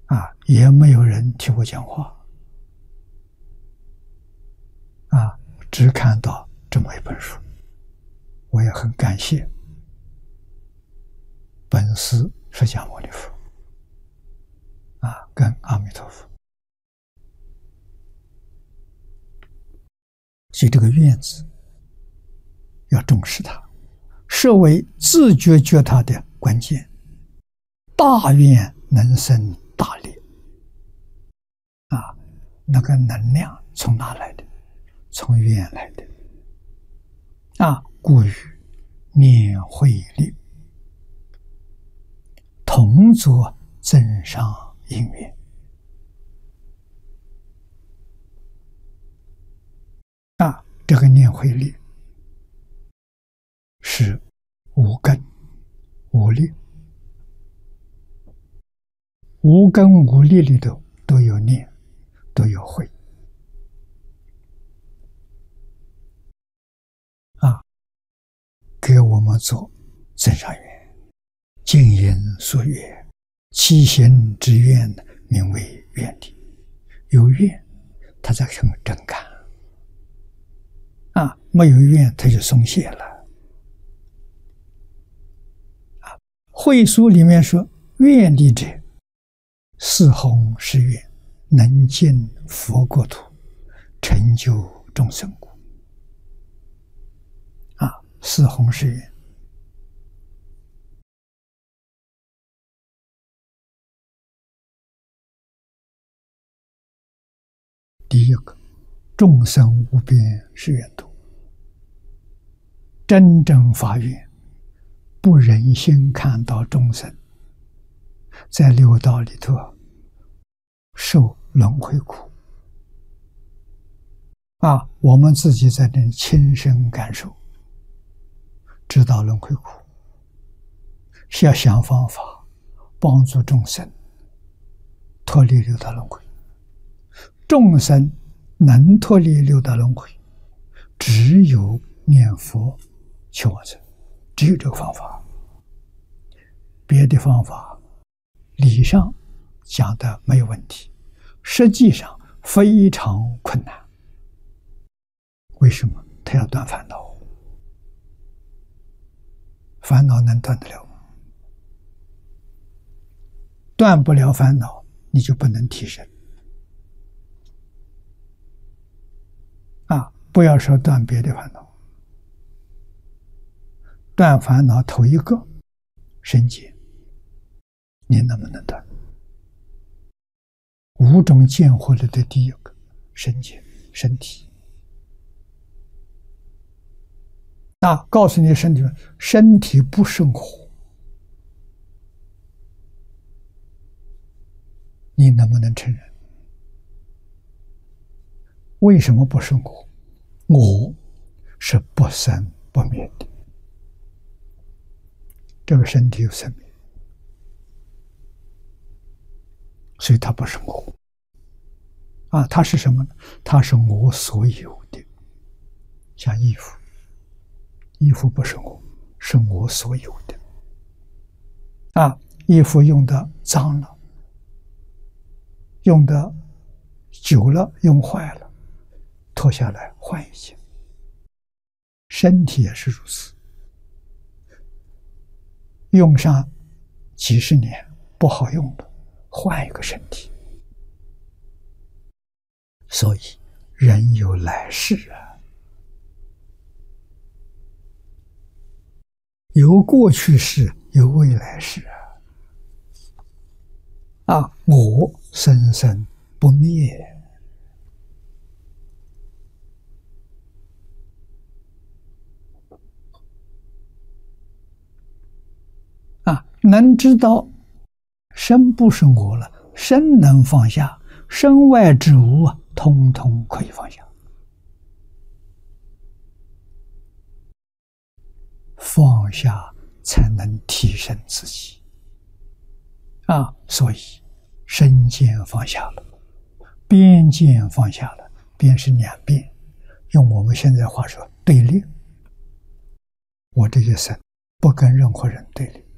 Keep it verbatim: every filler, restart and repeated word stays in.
啊，也没有人替我讲话，啊，只看到这么一本书，我也很感谢本师释迦牟尼佛，啊，跟阿弥陀佛。所以这个愿字要重视它，设为自觉觉他的关键。大愿能生大利，啊，那个能量从哪来的？从愿来的。啊，故与念慧力同作增上因缘。啊，这个念慧力是无根无力，无根无力里头都有念，都有慧。啊，给我们做增上缘，静因所愿，七行之愿名为愿力。有愿，他才成真感。啊，没有愿，他就松懈了。啊，慧书里面说，愿力者，四弘誓愿，能见佛国土，成就众生故。啊，四弘誓愿。第一个，众生无边誓愿度。真正发愿，不忍心看到众生在六道里头受轮回苦。啊，我们自己在这里亲身感受，知道轮回苦，是要想方法帮助众生脱离六道轮回。众生能脱离六道轮回，只有念佛求往生，只有这个方法。别的方法理上讲的没有问题，实际上非常困难。为什么？他要断烦恼，烦恼能断得了吗？断不了烦恼，你就不能提升。啊，不要说断别的烦恼，断烦恼头一个身见，你能不能断？五种见惑里的第一个身见，身体。那告诉你身体，身体不生活，你能不能承认？为什么不生活？我是不生不灭的，这个身体有生命，所以它不生活。啊，它是什么呢？它是我所有的，像衣服，衣服不生活，是我所有的。啊，衣服用的脏了，用的久了，用坏了，脱下来换一件。身体也是如此，用上几十年不好用了，换一个身体。所以人有来世啊，有过去世，有未来世啊。啊，我生生不灭。啊，能知道身不是我了，身能放下，身外之物啊，通通可以放下。放下才能提升自己。啊，所以身见放下了，边见放下了，边是两边，用我们现在话说对立。我这一生不跟任何人对立。